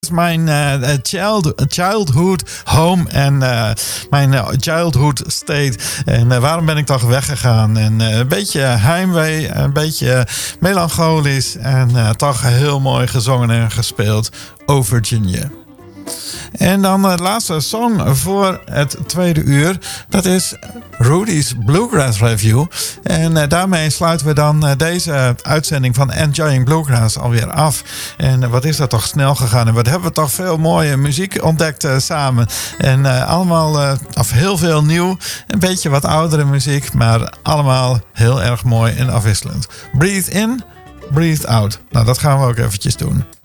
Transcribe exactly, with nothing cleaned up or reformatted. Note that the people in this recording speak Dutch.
Mijn uh, child, childhood home en uh, mijn uh, childhood state. En uh, waarom ben ik toch weggegaan? En uh, een beetje heimwee, een beetje melancholisch en uh, toch heel mooi gezongen en gespeeld. Oh Virginia. En dan de laatste song voor het tweede uur. Dat is Rudy's Bluegrass Review. En uh, daarmee sluiten we dan uh, deze uitzending van Enjoying Bluegrass alweer af. En uh, wat is dat toch snel gegaan. En wat hebben we toch veel mooie muziek ontdekt uh, samen. En uh, allemaal, uh, of heel veel nieuw. Een beetje wat oudere muziek. Maar allemaal heel erg mooi en afwisselend. Breathe in, breathe out. Nou, dat gaan we ook eventjes doen.